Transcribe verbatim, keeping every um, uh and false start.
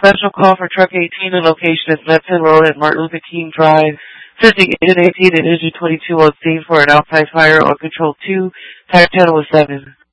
special call for truck eighteen. The location is Medford Road at Martin Luther King Drive. Sending agent eighteen and engine twenty-two on scene for an outside fire on control two. Time channel was seven.